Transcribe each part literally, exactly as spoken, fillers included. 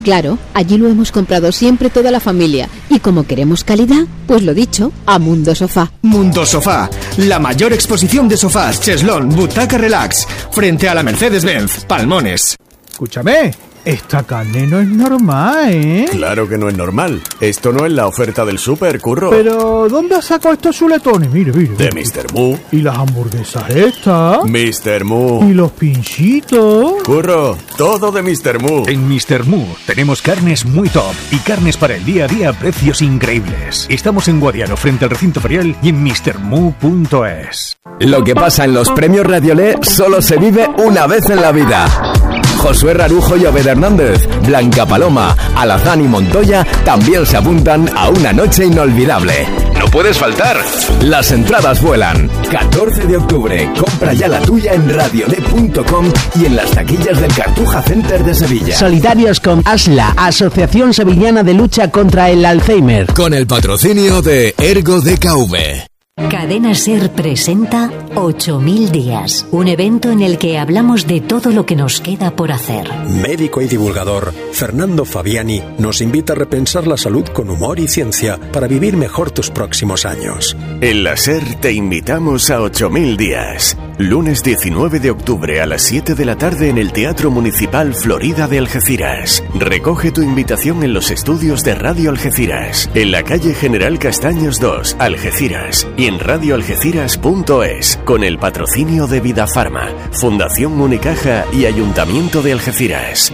Claro, allí lo hemos comprado siempre toda la familia. Y como queremos calidad, pues lo dicho, a Mundo Sofá. Mundo Sofá, la mayor exposición de sofás, cheslón, butaca relax, frente a la Mercedes-Benz, Palmones. Escúchame, esta carne no es normal, ¿eh? Claro que no es normal. Esto no es la oferta del súper, Curro. Pero, ¿dónde has sacado estos chuletones? Mire, mire. De mister Moo. ¿Y las hamburguesas estas? mister Moo. ¿Y los pinchitos? Curro, todo de mister Moo. En mister Moo tenemos carnes muy top y carnes para el día a día a precios increíbles. Estamos en Guadiaro, frente al recinto ferial, y en mister moo punto es. Lo que pasa en los premios Radiolé solo se vive una vez en la vida. Josué Rarujo y Obed Hernández, Blanca Paloma, Alazán y Montoya también se apuntan a una noche inolvidable. ¡No puedes faltar! Las entradas vuelan. catorce de octubre. Compra ya la tuya en radiolé punto com y en las taquillas del Cartuja Center de Sevilla. Solidarios con ASLA, Asociación Sevillana de Lucha contra el Alzheimer. Con el patrocinio de Ergo D K V. Cadena SER presenta ocho mil días, un evento en el que hablamos de todo lo que nos queda por hacer. Médico y divulgador Fernando Fabiani nos invita a repensar la salud con humor y ciencia para vivir mejor tus próximos años. En la SER te invitamos a ocho mil días. Lunes diecinueve de octubre a las siete de la tarde en el Teatro Municipal Florida de Algeciras. Recoge tu invitación en los estudios de Radio Algeciras, en la calle General Castaños dos, Algeciras, y en radio algeciras punto es, con el patrocinio de Vida Farma, Fundación Unicaja y Ayuntamiento de Algeciras.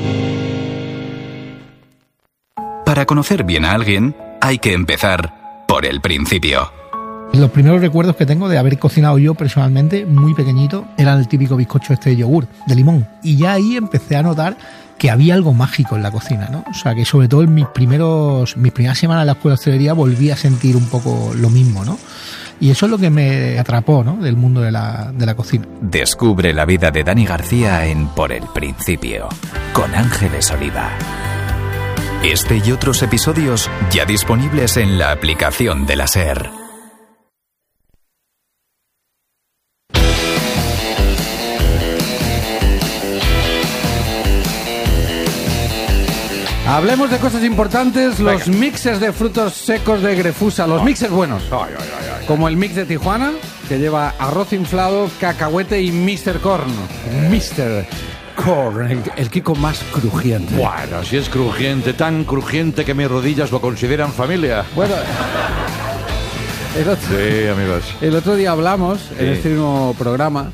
Para conocer bien a alguien, hay que empezar por el principio. Los primeros recuerdos que tengo de haber cocinado yo personalmente, muy pequeñito, eran el típico bizcocho este de yogur, de limón. Y ya ahí empecé a notar que había algo mágico en la cocina, ¿no? O sea, que sobre todo en mis primeros, mis primeras semanas en la escuela de hostelería volví a sentir un poco lo mismo, ¿no? Y eso es lo que me atrapó, ¿no?, del mundo de la, de la cocina. Descubre la vida de Dani García en Por el Principio, con Ángeles Oliva. Este y otros episodios ya disponibles en la aplicación de la SER. Hablemos de cosas importantes, los Venga. mixes de frutos secos de Grefusa, los oh. mixes buenos, ay, ay, ay, ay. como el mix de Tijuana, que lleva arroz inflado, cacahuete y mister Corn. mister Corn, el, el Kiko más crujiente. Bueno, si es crujiente, tan crujiente que mis rodillas lo consideran familia. Bueno, el otro, sí, amigos. El otro día hablamos, sí. en este mismo programa,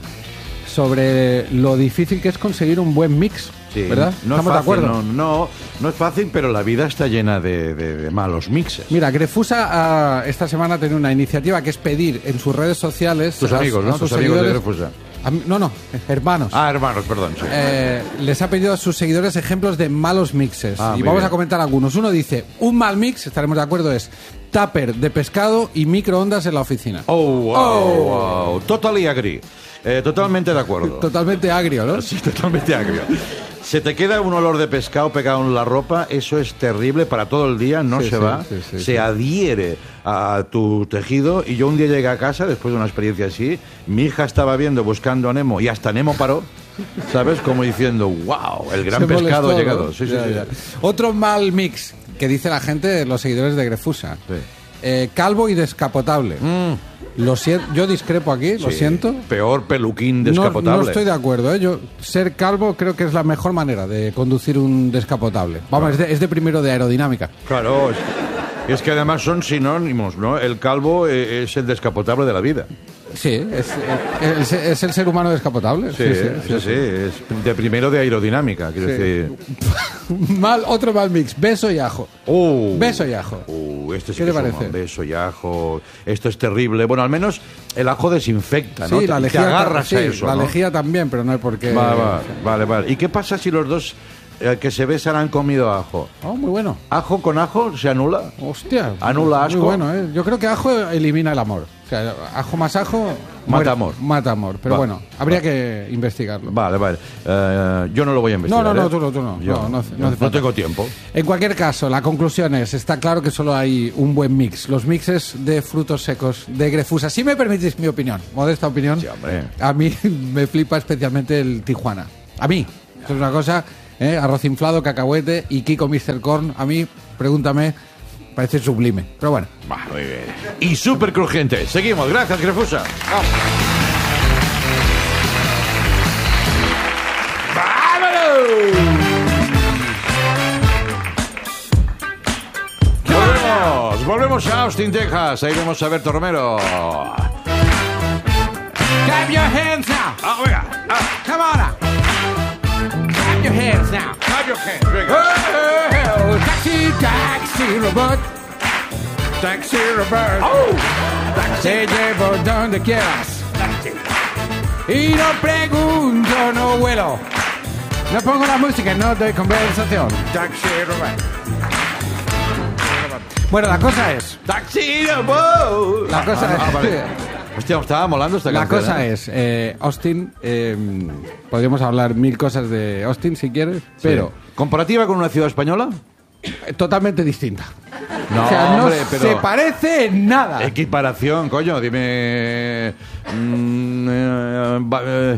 sobre lo difícil que es conseguir un buen mix. Sí, ¿verdad? No es fácil, no, no, no es fácil, pero la vida está llena de, de, de malos mixes. Mira, Grefusa uh, esta semana tiene una iniciativa que es pedir en sus redes sociales... Tus amigos, a, ¿no? A tus amigos de Grefusa. A, no, no, hermanos. Ah, hermanos, perdón. Sí. Eh, les ha pedido a sus seguidores ejemplos de malos mixes. Ah, y vamos bien. a comentar algunos. Uno dice, un mal mix, estaremos de acuerdo, es tupper de pescado y microondas en la oficina. Oh, wow, oh. wow. Totally agree. Eh, totalmente de acuerdo. Totalmente agrio, ¿no? Sí, totalmente agrio. Se te queda un olor de pescado pegado en la ropa, eso es terrible para todo el día, no sí, se sí, va, sí, sí, se sí. adhiere a tu tejido. Y yo un día llegué a casa, después de una experiencia así, mi hija estaba viendo Buscando a Nemo y hasta Nemo paró, ¿sabes? Como diciendo, wow, el gran se pescado molestó, ha llegado. ¿no? Sí, ya, sí, ya. sí. Otro mal mix que dice la gente, los seguidores de Grefusa. Sí. Eh, calvo y descapotable. Mm. Lo siento, yo discrepo aquí, sí. lo siento. Peor peluquín descapotable. No, no estoy de acuerdo, ¿eh? Yo, ser calvo creo que es la mejor manera de conducir un descapotable. Vamos, claro. es, de, es de primero de aerodinámica. Claro, es, es que además son sinónimos, ¿no? El calvo es el descapotable de la vida. Sí, es, es, es, es el ser humano descapotable. Sí, sí, sí, sí, sí, es de primero de aerodinámica, quiero sí. decir. Mal, otro mal mix, beso y ajo. Uh, beso y ajo. Uh, este sí ¿Qué que te parece? Suma. Beso y ajo, esto es terrible. Bueno, al menos el ajo desinfecta, ¿no? Sí, la te, lejía, te agarras sí, a eso, la ¿no? lejía también, pero no hay por qué... Va, va, vale, vale. ¿Y qué pasa si los dos eh, que se besan han comido ajo? Oh, muy bueno. ¿Ajo con ajo se anula? Hostia. ¿Anula asco? Muy bueno, ¿eh? Yo creo que ajo elimina el amor. O sea, ajo más ajo... Mata muere, amor. Mata amor. Pero va, bueno, habría va. que investigarlo. Vale, vale. Uh, yo no lo voy a investigar. No, no, no, ¿eh? tú no, tú no. Yo, no, no, no, no, no tengo tiempo. En cualquier caso, la conclusión es, está claro que solo hay un buen mix. Los mixes de frutos secos de Grefusa. Si me permitís mi opinión, modesta opinión, sí, hombre. A mí me flipa especialmente el Tijuana. A mí. Esto es una cosa, ¿eh? Arroz inflado, cacahuete y Kiko mister Corn. A mí, pregúntame, parece sublime. Pero bueno. Bah, muy bien. Y súper crujiente. Seguimos. Gracias, Grefusa. Vamos. ¡Vámonos! Volvemos a Austin, Texas. Ahí vemos a Berto Romero. Clap your hands now. Ah, venga. Ah. Come on now. Clap your hands now. Clap your hands. Venga. Oh, taxi, taxi, robot. Taxi, robot. Oh. Te llevo donde quieras. Y no pregunto, no vuelo. No pongo la música, no doy conversación. Taxi, robot. Bueno, la cosa es... Taxi, robot. La cosa ah, es... Ah, vale. Hostia, estaba molando esta La canción. cosa ¿eh? es, eh, Austin, eh, podríamos hablar mil cosas de Austin si quieres, sí. Pero... ¿Comparativa con una ciudad española? Totalmente distinta. No, o sea, no hombre, pero... se parece en nada. Equiparación, coño, dime... Mm, eh, eh,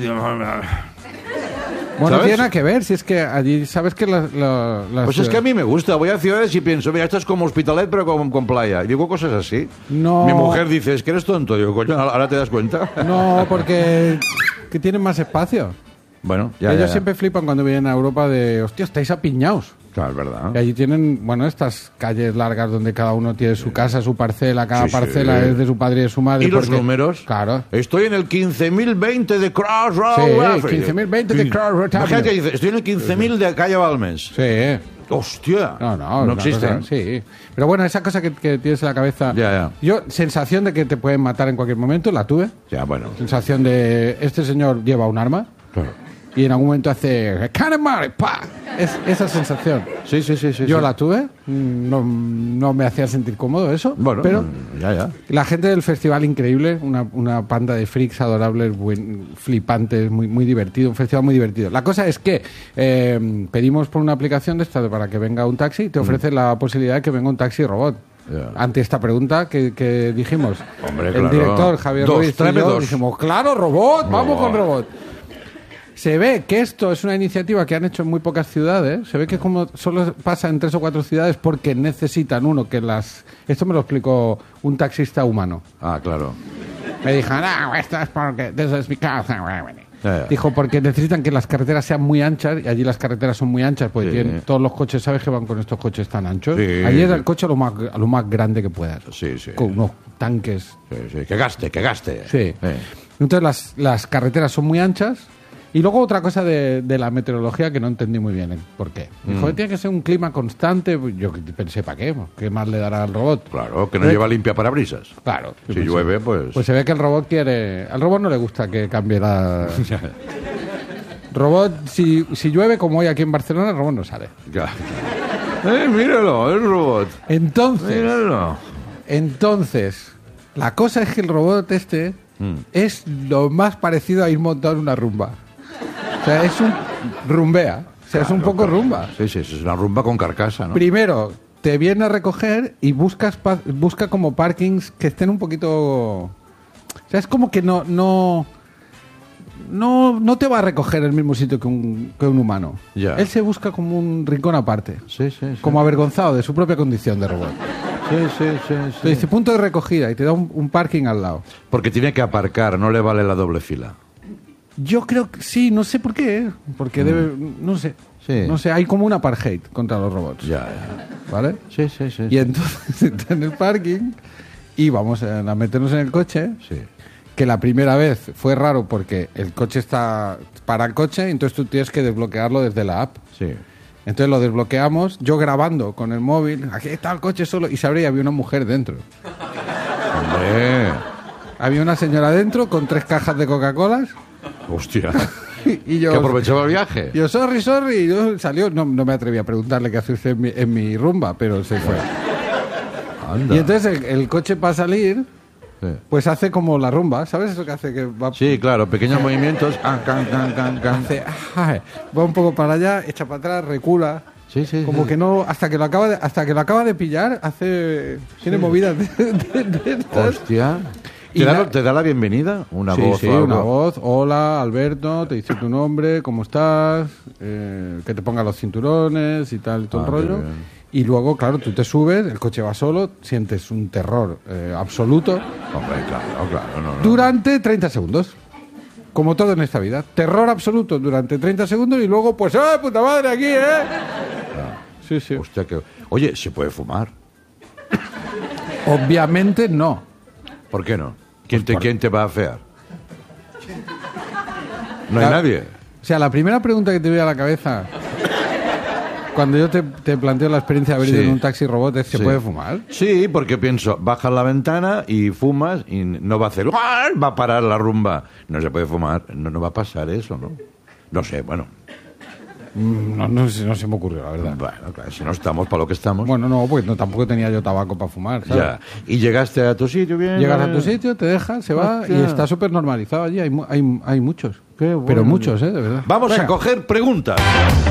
Bueno, ¿sabes? tiene nada que ver, si es que allí, ¿sabes que las... La, las pues es que a mí me gusta, voy a ciudades y pienso, mira, esto es como Hospitalet pero con, con playa. Y digo cosas así. No. Mi mujer dice, es que eres tonto. Digo, coño, ahora te das cuenta. No, porque que tienen más espacio. Bueno, ya, Ellos ya, ya. siempre flipan cuando vienen a Europa de, hostia, estáis apiñados. Claro, es verdad. Y allí tienen, bueno, estas calles largas donde cada uno tiene su casa, su parcela, cada Sí, parcela sí. es de su padre y de su madre. ¿Y los porque- números? Claro. Estoy en el quince mil veinte de Crossroads. Sí, Avenue. quince mil veinte de Crossroads Imagínate Avenue. que dice, estoy en el quince mil de Calle Balmes. Sí. Hostia. No, no, No una existen. cosa- sí. Pero bueno, esa cosa que, que tienes en la cabeza. Ya, ya. Yo, sensación de que te pueden matar en cualquier momento, la tuve. Ya, bueno. Sensación de, este señor lleva un arma. Claro. Y en algún momento hace, ¡Canemare! ¡Pa! Es, esa sensación. Sí, sí, sí, sí. Yo sí. la tuve. No, no me hacía sentir cómodo eso. Bueno, pero ya, ya. la gente del festival increíble, una, una panda de freaks adorables, buen, flipantes, muy, muy divertido, un festival muy divertido. La cosa es que eh, pedimos por una aplicación de esta para que venga un taxi y te ofrece la posibilidad de que venga un taxi robot. Ya. Ante esta pregunta que, que dijimos, Hombre, el claro. director Javier Dos, Ruiz y tráeme yo dos. dijimos, claro, robot, vamos Robot. con robot. Se ve que esto es una iniciativa que han hecho en muy pocas ciudades. Se ve que como solo pasa en tres o cuatro ciudades porque necesitan uno que las... Esto me lo explicó un taxista humano. Ah, claro. Me dijo, no, esto es porque... This is because... Ya, ya. Dijo, porque necesitan que las carreteras sean muy anchas, y allí las carreteras son muy anchas, pues Sí. tienen, todos los coches, ¿sabes que van con estos coches tan anchos? Sí. Allí es el coche a lo más, a lo más grande que puedas. Sí, sí. Con unos tanques. Sí, sí. Que gaste, que gaste. Sí. Eh. Entonces las, las carreteras son muy anchas. Y luego otra cosa de, de la meteorología que no entendí muy bien el por qué. Dijo, Mm. tiene que ser un clima constante. Yo pensé, ¿para qué? ¿Qué más le dará al robot? Claro, que no Eh, lleva limpia parabrisas. Claro. Si Yo pensé, llueve, pues... Pues se ve que el robot quiere... Al robot no le gusta que cambie la... Robot, si, si llueve como hoy aquí en Barcelona, el robot no sale. Ya. Eh, míralo, el robot. Entonces, Míralo. entonces, la cosa es que el robot este Mm. es lo más parecido a ir montado en una rumba. O sea, es un rumbea. O sea, es un Claro, poco claro. rumba. Sí, sí, es una rumba con carcasa, ¿no? Primero, te viene a recoger y buscas pa- busca como parkings que estén un poquito... O sea, es como que no... no no, no te va a recoger en el mismo sitio que un, que un humano. Ya. Él se busca como un rincón aparte. Sí, sí, sí. Como avergonzado de su propia condición de robot. Sí, sí, sí, sí. Te dice punto de recogida y te da un, un parking al lado. Porque tiene que aparcar, no le vale la doble fila. Yo creo que sí, no sé por qué. ¿eh? Porque debe... No sé. Sí. No sé, hay como un apartheid contra los robots. Ya, ya. ¿Vale? Sí, sí, sí. Y entonces está en el parking y vamos a a meternos en el coche. Sí. Que la primera vez fue raro porque el coche está para el coche y entonces tú tienes que desbloquearlo desde la app. Sí. Entonces lo desbloqueamos, yo grabando con el móvil, aquí está el coche solo, y se abría y había una mujer dentro. Hombre. Había una señora dentro con tres cajas de Coca-Cola Hostia. y yo... Que aprovechaba el viaje. Yo, sorry, sorry, y yo salió, no, no me atreví a preguntarle qué hace usted en mi, en mi rumba, pero se fue. Anda. Y entonces el, el coche para salir, Sí. pues hace como la rumba, ¿sabes eso que hace? Que va, Sí, claro, pequeños movimientos. Ah, can, can, can, can. hace, ay, va un poco para allá, echa para atrás, recula. Sí, sí, Como sí. que no, hasta que lo acaba de, hasta que lo acaba de pillar, hace, tiene movidas de, de- de estas. Hostia. ¿Te, da, la, ¿Te da la bienvenida? ¿Una sí, voz sí, o algo? una voz. Hola, Alberto, te dice tu nombre, ¿cómo estás? Eh, que te ponga los cinturones y tal, y todo Ah, el rollo. Y luego, claro, tú te subes, el coche va solo, sientes un terror eh, absoluto. Hombre, claro, claro. No, no. Durante treinta segundos. Como todo en esta vida. Terror absoluto durante treinta segundos y luego, pues, ¡ah, puta madre, aquí, eh! Sí, sí. Hostia, que... Oye, ¿se puede fumar? Obviamente no. ¿Por qué no? ¿Quién, Pues te, por... ¿quién te va a afear? No hay la... nadie. O sea, la primera pregunta que te viene a la cabeza cuando yo te, te planteo la experiencia de haber ido Sí. en un taxi robot es, ¿se Sí. puede fumar? Sí, porque pienso, bajas la ventana y fumas y no va a hacer... ¡ah! Va a parar la rumba. No se puede fumar. No, no va a pasar eso, ¿no? No sé, bueno. No, no, no se me ocurrió, la verdad. Bueno, claro, si no estamos para lo que estamos. Bueno, no, porque no, tampoco tenía yo tabaco para fumar, ¿sabes? Ya. Y llegaste a tu sitio bien. Llegas a tu sitio, te dejas, se va Hostia. y está súper normalizado allí. Hay, mu- hay, hay muchos. Qué bueno. Pero muchos, ¿eh? De verdad. Vamos Venga. a coger preguntas.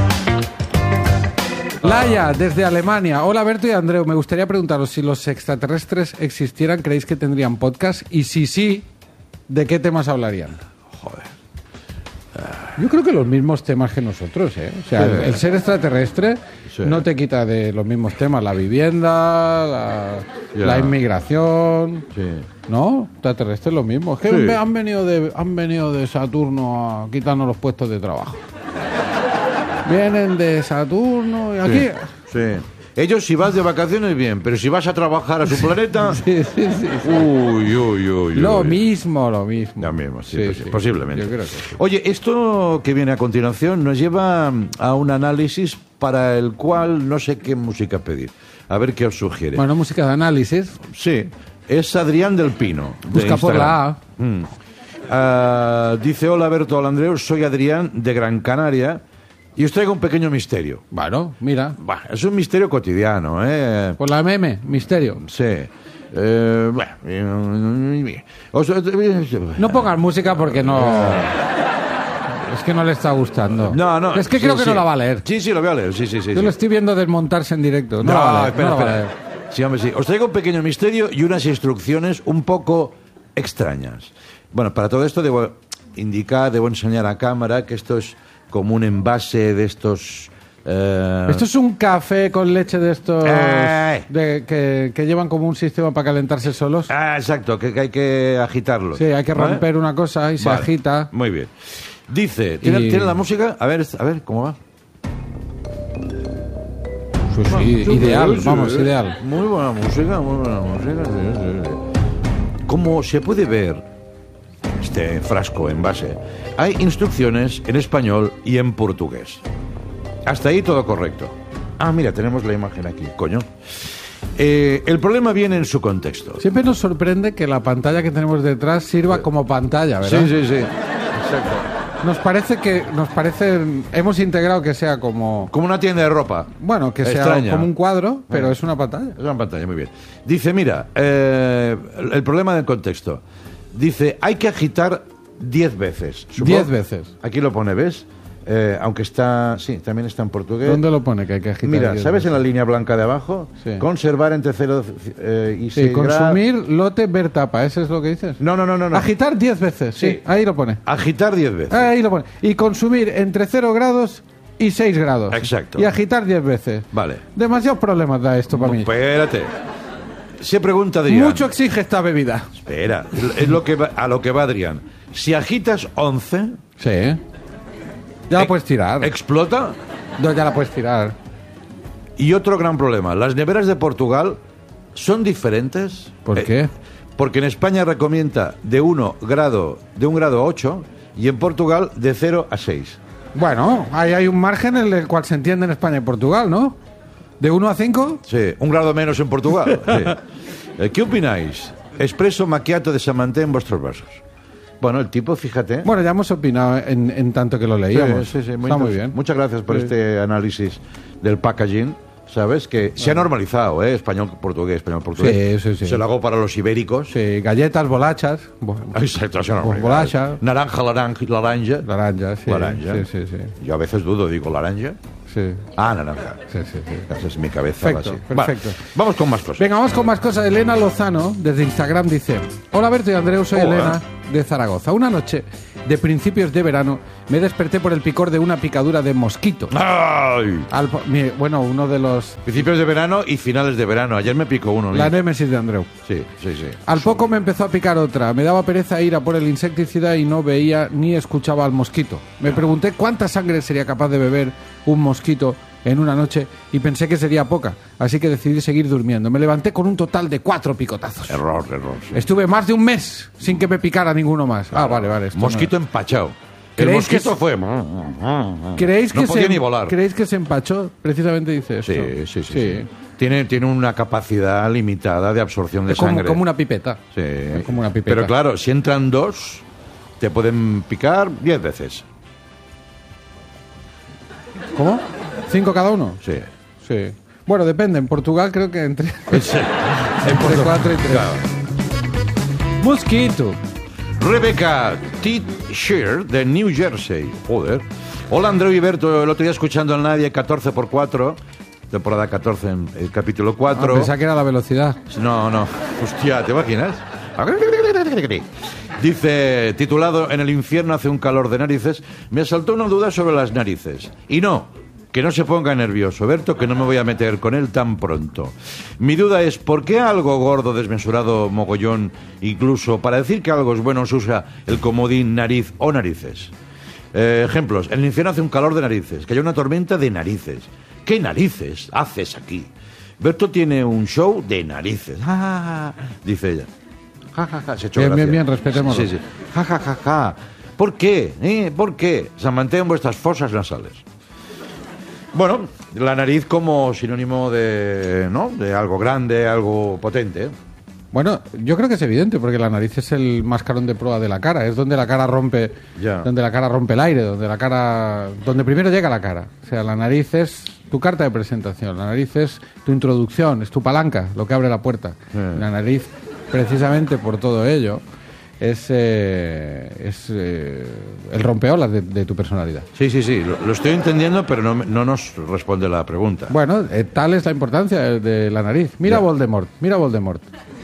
Laia, desde Alemania. Hola, Berto y Andreu. Me gustaría preguntaros si los extraterrestres existieran, ¿creéis que tendrían podcast? Y si sí, ¿de qué temas hablarían? Joder. Yo creo que los mismos temas que nosotros, ¿eh? O sea, Sí. el, el ser extraterrestre Sí. no te quita de los mismos temas. La vivienda, la, Ya. la inmigración... Sí. ¿No? Extraterrestres lo mismo. Es que Sí. han venido de han venido de Saturno a quitarnos los puestos de trabajo. Vienen de Saturno y aquí... Sí. sí. Ellos si vas de vacaciones bien, pero si vas a trabajar a su planeta... Sí, sí, sí, sí. Uy, uy, uy. Lo uy. mismo, lo mismo. Lo mismo, sí, Sí, pues, sí. posiblemente. Yo creo que sí. Oye, esto que viene a continuación nos lleva a un análisis para el cual no sé qué música pedir. A ver qué os sugiere. Bueno, música de análisis. Sí, es Adrián del Pino. de Busca por Instagram. la A. Mm. Ah, dice, hola Berto, hola Andreu, soy Adrián de Gran Canaria y os traigo un pequeño misterio. Bueno, mira. Bah, es un misterio cotidiano, ¿eh? Por la M M, misterio. Sí. Eh, bueno, eh, os- No pongas música porque no... Es que no le está gustando. No, no. Es que sí, creo que sí. no la va a leer. Sí, sí, lo voy a leer. Sí, sí, sí. Yo sí. lo estoy viendo desmontarse en directo. No, No, la va a leer, espera, no la va a espera. leer. Sí, hombre, sí. Os traigo un pequeño misterio y unas instrucciones un poco extrañas. Bueno, para todo esto debo indicar, debo enseñar a cámara que esto es como un envase de estos... eh, Esto es un café con leche de estos Ay. de, que, que llevan como un sistema para calentarse solos. Ah, exacto, que, que hay que agitarlo. Sí, hay que ¿Vale? romper una cosa y se Vale, agita. Muy bien. Dice, ¿tiene, Y- ¿tiene la música? A ver, a ver, ¿cómo va? Sí, sí, Sí, ideal, sí, vamos, sí. ideal. Muy buena música, muy buena música. Sí, sí, sí. Como se puede ver, este frasco envase, hay instrucciones en español y en portugués. Hasta ahí todo correcto. Ah, mira, tenemos la imagen aquí, coño. Eh, el problema viene en su contexto. Siempre nos sorprende que la pantalla que tenemos detrás sirva como pantalla, ¿verdad? Sí, sí, sí. Exacto. Nos parece que nos parece hemos integrado que sea como Como una tienda de ropa. bueno, que sea Extraña. como un cuadro, pero Eh. es una pantalla. Es una pantalla, muy bien. Dice, mira, eh, el problema del contexto. Dice, hay que agitar diez veces. Supongo- Diez veces. Aquí lo pone, ¿ves? Eh, aunque está, sí, también está en portugués. ¿Dónde lo pone que hay que agitar? Mira, diez ¿sabes en veces? la línea blanca de abajo? Sí. Conservar entre cero eh, y Sí, seis consumir, lote, ver tapa, ¿eso es lo que dices? No, no, no, no. no. Agitar diez veces, sí, Sí. ahí lo pone. Agitar diez veces. Ahí lo pone. Y consumir entre cero grados y seis grados. Exacto. Y agitar diez veces. Vale. Demasiados problemas da esto para mí. Espérate. Se pregunta Adrián. Mucho exige esta bebida. Espera, es lo que va- a lo que va Adrián. Si agitas once, Sí. Ya la puedes tirar. explota. No, ya la puedes tirar. Y otro gran problema, las neveras de Portugal son diferentes. ¿Por Eh, qué? Porque en España recomienda de uno grado, de un grado a ocho y en Portugal de cero a seis. Bueno, ahí hay un margen en el cual se entiende en España y Portugal, ¿no? ¿De uno a cinco? Sí, un grado menos en Portugal. Sí. Eh, ¿Qué opináis? Expreso macchiato de Samanté en vuestros vasos. Bueno, el tipo, fíjate. Bueno, ya hemos opinado en, en tanto que lo leíamos. Sí, sí, sí, muy Está muy interesante. bien. Muchas gracias por Sí. este análisis del packaging. ¿sabes? Que se ha normalizado, ¿eh? Español-portugués, español-portugués. Sí, sí, sí. Se lo hago para los ibéricos. Sí, galletas, bolachas. Bo- Exacto, se normaliza. Bolacha. Naranja, laranja, laranja. Laranja, sí. Laranja. Sí, sí, sí. Yo a veces dudo, digo, ¿laranja? Sí. Ah, naranja. Sí, sí, sí. Esa es mi cabeza. Perfecto, así. perfecto. Vale, vamos con más cosas. Venga, vamos con más cosas. Elena Lozano, desde Instagram, dice: Hola Berto y Andreu, soy Hola. Elena, de Zaragoza. Una noche de principios de verano me desperté por el picor de una picadura de mosquito. ¡Ay! Al po- mi- bueno, uno de los... Principios de verano y finales de verano. Ayer me picó uno. La ¿no? némesis de Andreu. Sí, sí, sí. Al poco me empezó a picar otra. Me daba pereza ir a por el insecticida y no veía ni escuchaba al mosquito. Me pregunté cuánta sangre sería capaz de beber un mosquito en una noche y pensé que sería poca, así que decidí seguir durmiendo. Me levanté con un total de cuatro picotazos. Error, error. Sí. Estuve más de un mes sin que me picara ninguno más. Ah, vale, vale. esto Mosquito no- empachado. El ¿Creéis que mosquito se- fue... ¿Creéis no que podía se, ni volar. ¿Creéis que se empachó? Precisamente dice esto. Sí, sí, sí. sí. Tiene, tiene una capacidad limitada de absorción de Es como, sangre. como una pipeta. Sí. Es como una pipeta. Pero claro, si entran dos, te pueden picar diez veces. ¿Cómo? ¿Cinco cada uno? Sí. Sí. Bueno, depende. En Portugal creo que entre, Sí. entre cuatro y tres. Claro. Mosquito. Rebecca T. Shear de New Jersey. Joder. Hola, Andreu y Berto. El otro día escuchando al Nadie catorce por cuatro. Temporada catorce, en el capítulo cuatro. Ah, pensaba que era la velocidad. No, no. Hostia, ¿te imaginas? Dice, titulado En el infierno hace un calor de narices, me asaltó una duda sobre las narices. Y no, que no se ponga nervioso, Berto, que no me voy a meter con él tan pronto. Mi duda es, ¿por qué algo gordo, desmesurado, mogollón, incluso para decir que algo es bueno se usa el comodín nariz o narices? Eh, ejemplos, en el infierno hace un calor de narices, que haya una tormenta de narices. ¿Qué narices haces aquí? Berto tiene un show de narices. Ja, ja, ja, dice ella. Ja, ja, ja. Se ha hecho Bien, gracia. bien, bien, respetémoslo. Sí, sí. Ja, ja, ja, ja. ¿Por qué? ¿Eh? ¿Por qué? Se mantengan vuestras fosas nasales. Bueno, la nariz como sinónimo de, ¿no? De algo grande, algo potente. Bueno, yo creo que es evidente, porque la nariz es el mascarón de proa de la cara. Es donde la cara rompe, Ya. donde la cara rompe el aire, donde la cara, donde primero llega la cara. O sea, la nariz es tu carta de presentación, la nariz es tu introducción, es tu palanca, lo que abre la puerta. Sí. La nariz, precisamente por todo ello, es, eh, es eh, el rompeolas de, de tu personalidad. Sí, sí, sí, lo, lo estoy entendiendo, pero no, me- no nos responde la pregunta. Bueno, eh, tal es la importancia de, de la nariz. Mira Ya. Voldemort, mira Voldemort.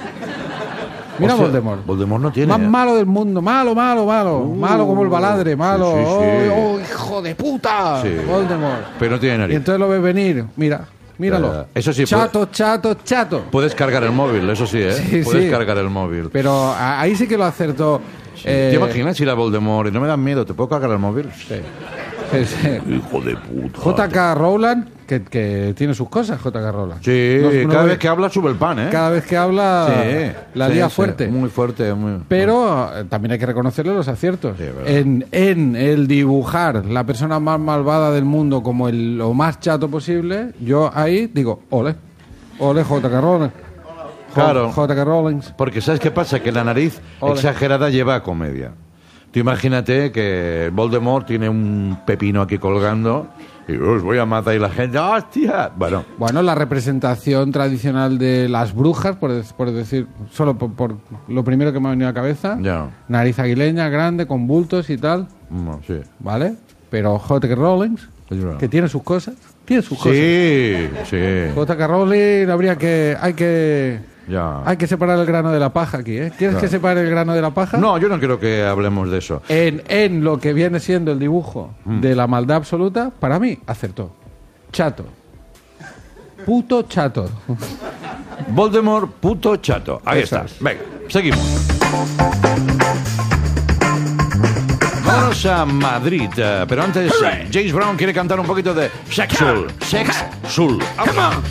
Mira Hostia, Voldemort. Voldemort no tiene. Más ¿eh? malo del mundo, malo, malo, malo. Uh, malo como el baladre, malo. sí, sí, sí. ¡Oh, oh, hijo de puta! Sí. Voldemort. Pero no tiene Y nariz. entonces lo ves venir, mira, míralo. Ya, eso sí, Chato, chato, chato. Puedes cargar el móvil, eso sí, ¿eh? Sí, Puedes sí. cargar el móvil. Pero a- ahí sí que lo acertó. eh, ¿Te imaginas ir a Voldemort y no me dan miedo? ¿Te puedo cargar el móvil? Sí. Sí, sí. Hijo de puta. J K. Rowland, que, que tiene sus cosas, J K. Rowland. Sí, No- no cada ve- vez que habla sube el pan, ¿eh? Cada vez que habla, Sí, la sí, lía sí, fuerte. muy fuerte, muy... Pero eh, también hay que reconocerle los aciertos. Sí, verdad. en, en el dibujar la persona más malvada del mundo como el, lo más chato posible, yo ahí digo, ole, ole J K. Rowling. Claro. J K. Rowling. Porque ¿sabes qué pasa? Que la nariz Ole. exagerada lleva a comedia. Tú imagínate que Voldemort tiene un pepino aquí colgando y os voy a matar y la gente, ¡hostia! Bueno, Bueno, la representación tradicional de las brujas, por, de- por decir, solo por, por lo primero que me ha venido a la cabeza, ya, nariz aguileña, grande, con bultos y tal, no, sí. ¿vale? Pero J K. Rowling, Es verdad. que tiene sus cosas, tiene sus cosas. Sí, sí, J K. Rowling habría que, hay que, ya. hay que separar el grano de la paja aquí, ¿eh? ¿Quieres Claro. que separe el grano de la paja? No, yo no quiero que hablemos de eso. En, en lo que viene siendo el dibujo Mm. de la maldad absoluta, para mí, acertó. Chato. Puto chato. Voldemort, puto chato. Ahí Eso está. es. Venga, seguimos. Vamos a Madrid, eh, pero antes eh, James Brown quiere cantar un poquito de Sexual. Sexual.